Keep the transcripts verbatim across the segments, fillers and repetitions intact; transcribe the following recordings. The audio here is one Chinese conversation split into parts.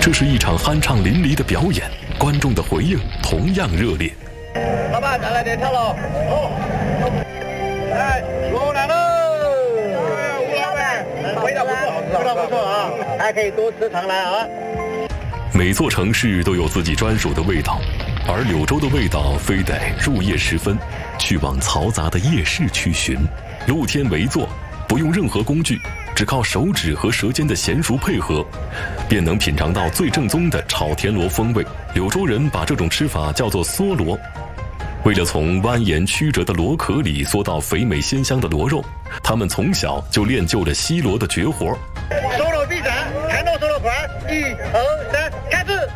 这是一场酣畅淋漓的表演，观众的回应同样热烈。 老板，再来点跳喽！哦，来，罗来喽！吴老板，味道不错，味道不错啊，还可以多吃常来啊。 每座城市都有自己专属的味道，而柳州的味道非得入夜时分去往嘈杂的夜市去寻，露天围坐，不用任何工具，只靠手指和舌尖的娴熟配合，便能品尝到最正宗的炒田螺风味。柳州人把这种吃法叫做嗦螺。为了从蜿蜒曲折的螺壳里嗦到肥美鲜香的螺肉，他们从小就练就了吸螺的绝活。 手螺必斩，看到手螺快，一二三，开始！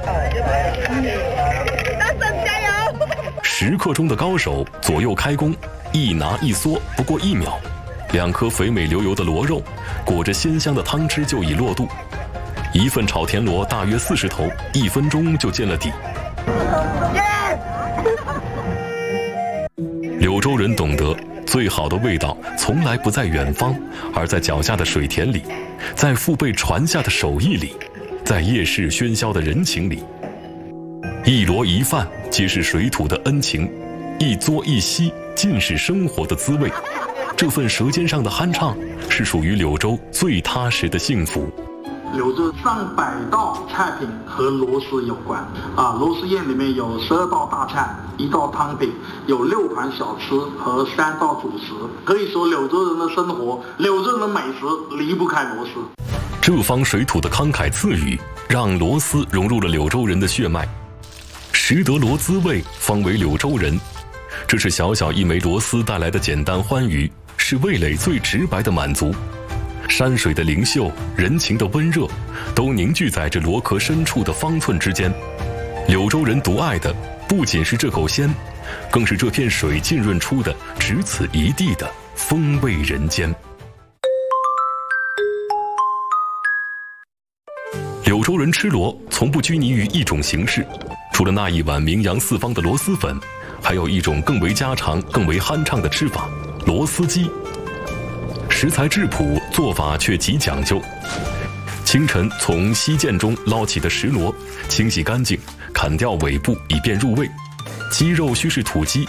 大声加油！ 时刻中的高手左右开弓，一拿一嗦不过一秒，两颗肥美流油的螺肉，裹着鲜香的汤汁就已落肚。一份炒田螺大约四十头，一分钟就见了底。柳州人懂得，最好的味道从来不在远方，而在脚下的水田里，在父辈传下的手艺里，在夜市喧嚣的人情里。一螺一饭皆是水土的恩情，一嘬一吸尽是生活的滋味。这份舌尖上的酣畅，是属于柳州最踏实的幸福。 柳州上百道菜品和螺丝有关啊，螺丝宴里面有十二道大菜，一道汤品，有六款小吃和三道主食。可以说，柳州人的生活，柳州人的美食离不开螺丝。 这方水土的慷慨赐予，让螺丝融入了柳州人的血脉。食得螺滋味，方为柳州人。这是小小一枚螺丝带来的简单欢愉，是味蕾最直白的满足。山水的灵秀，人情的温热，都凝聚在这螺壳深处的方寸之间。柳州人独爱的不仅是这口鲜，更是这片水浸润出的只此一地的风味人间。柳州人吃螺从不拘泥于一种形式，除了那一碗名扬四方的螺蛳粉，还有一种更为家常更为酣畅的吃法——螺丝鸡。食材质朴，做法却极讲究。清晨从溪涧中捞起的石螺，清洗干净，砍掉尾部以便入味。鸡肉须是土鸡，